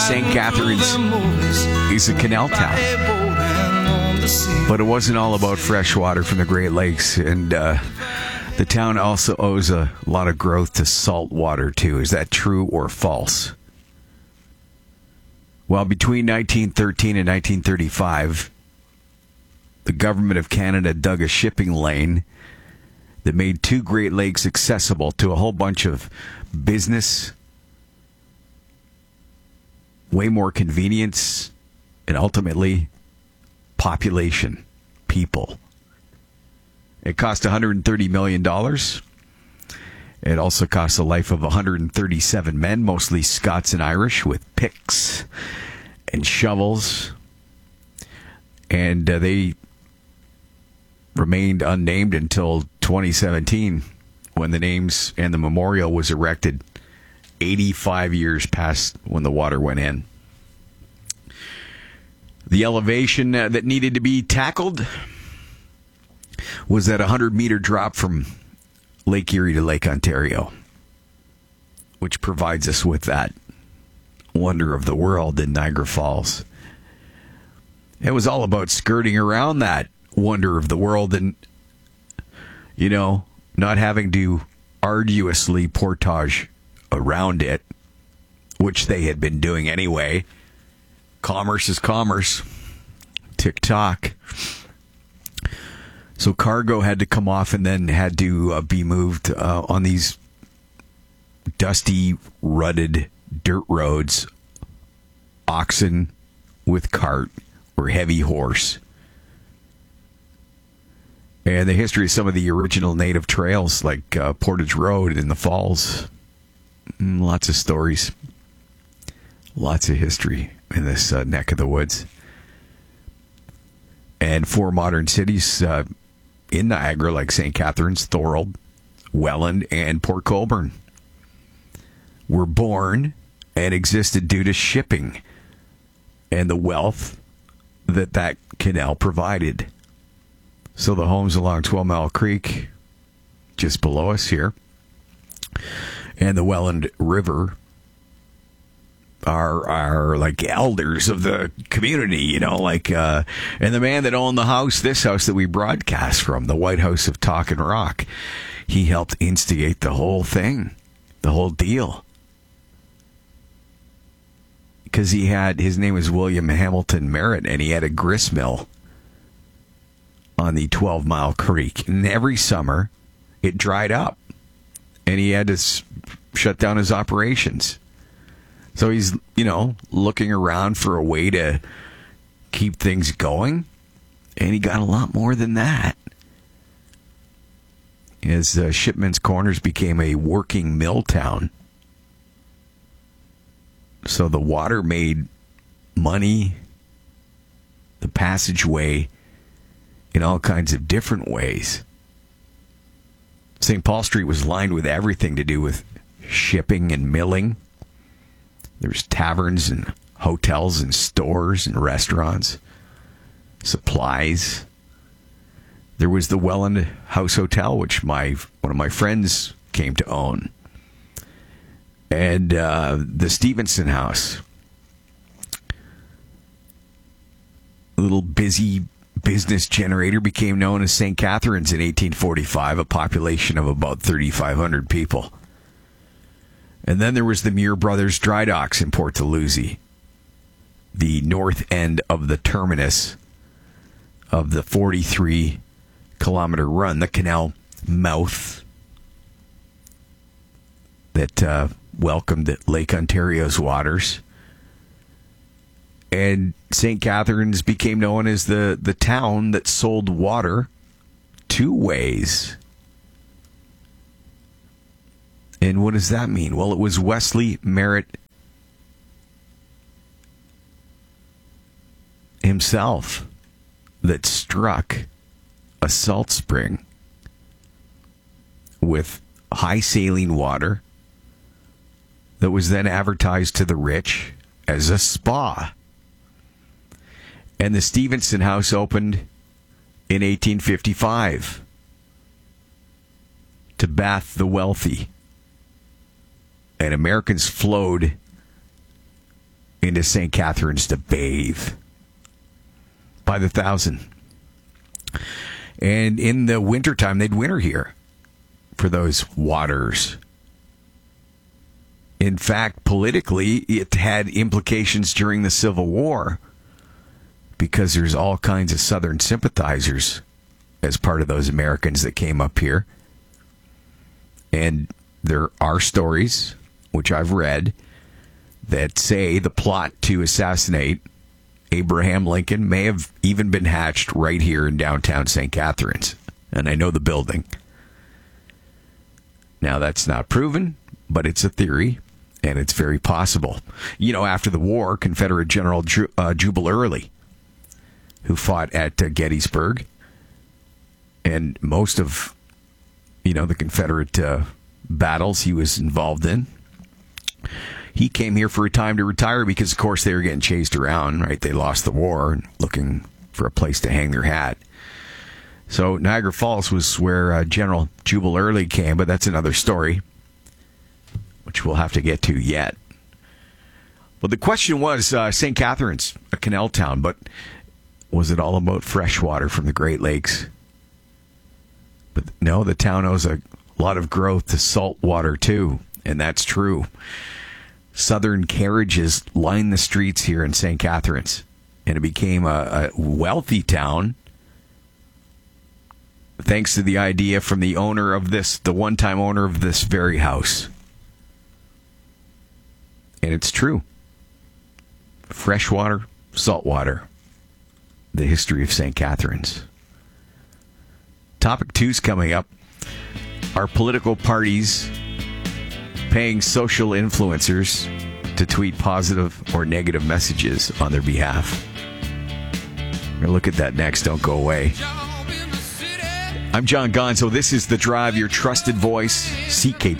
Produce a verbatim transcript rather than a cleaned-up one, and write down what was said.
Saint Catharines is a canal town. But it wasn't all about fresh water from the Great Lakes. And uh, the town also owes a lot of growth to salt water, too. Is that true or false? Well, between nineteen thirteen and nineteen thirty-five, the government of Canada dug a shipping lane that made two Great Lakes accessible to a whole bunch of business, way more convenience, and ultimately population, people. It cost one hundred thirty million dollars. It also cost the life of one hundred thirty-seven men, mostly Scots and Irish, with picks and shovels. And uh, they remained unnamed until twenty seventeen, when the names and the memorial was erected eighty-five years past when the water went in. The elevation uh, that needed to be tackled was that one hundred meter drop from Lake Erie to Lake Ontario, which provides us with that wonder of the world in Niagara Falls. It was all about skirting around that wonder of the world and, you know, not having to arduously portage around it, which they had been doing anyway. Commerce is commerce. Tick-tock. So cargo had to come off and then had to uh, be moved uh, on these dusty, rutted dirt roads. Oxen with cart or heavy horse. And the history of some of the original native trails, like uh, Portage Road in the Falls. Mm, lots of stories. Lots of history in this uh, neck of the woods. And four modern cities uh, in Niagara, like Saint Catharines, Thorold, Welland, and Port Colborne, were born and existed due to shipping and the wealth that that canal provided. So the homes along twelve Mile Creek, just below us here, and the Welland River are are like elders of the community, you know, like, uh, and the man that owned the house, this house that we broadcast from, the White House of Talk and Rock, he helped instigate the whole thing, the whole deal. Because he had, his name was William Hamilton Merritt, and he had a grist mill on the twelve Mile Creek. And every summer, it dried up, and he had to s- shut down his operations. So he's, you know, looking around for a way to keep things going, and he got a lot more than that. As uh, Shipman's Corners became a working mill town. So the water made money, the passageway, in all kinds of different ways. Saint Paul Street was lined with everything to do with shipping and milling. There's taverns and hotels and stores and restaurants, supplies. There was the Welland House Hotel, which my one of my friends came to own. And uh, the Stevenson House. A little busy business generator became known as Saint Catharines in eighteen forty-five, a population of about thirty-five hundred people. And then there was the Muir Brothers Dry Docks in Port Dalhousie, the north end of the terminus of the forty-three kilometer run, the canal mouth that uh, welcomed Lake Ontario's waters. And Saint Catharines became known as the, the town that sold water two ways. And what does that mean? Well, it was Wesley Merritt himself that struck a salt spring with high saline water that was then advertised to the rich as a spa. And the Stevenson House opened in eighteen fifty-five to bath the wealthy. And Americans flowed into Saint Catharines to bathe by the thousand. And in the wintertime, they'd winter here for those waters. In fact, politically, it had implications during the Civil War because there's all kinds of Southern sympathizers as part of those Americans that came up here. And there are stories, which I've read, that say the plot to assassinate Abraham Lincoln may have even been hatched right here in downtown Saint Catharines. And I know the building. Now, that's not proven, but it's a theory, and it's very possible. You know, after the war, Confederate General Ju- uh, Jubal Early, who fought at uh, Gettysburg, and most of, you know, the Confederate uh, battles he was involved in, he came here for a time to retire because, of course, they were getting chased around, right? They lost the war and looking for a place to hang their hat. So Niagara Falls was where uh, General Jubal Early came, but that's another story, which we'll have to get to yet. Well, the question was uh, Saint Catharines, a canal town, but was it all about fresh water from the Great Lakes? But no, the town owes a lot of growth to salt water, too, and that's true. Southern carriages lined the streets here in Saint Catharines, and it became a, a wealthy town thanks to the idea from the owner of this, the one-time owner of this very house. And it's true. Freshwater, saltwater. The history of Saint Catharines. Topic two's coming up. Are political parties paying social influencers to tweet positive or negative messages on their behalf? We're going to look at that next. Don't go away. I'm John Gonzo. This is The Drive, your trusted voice, C K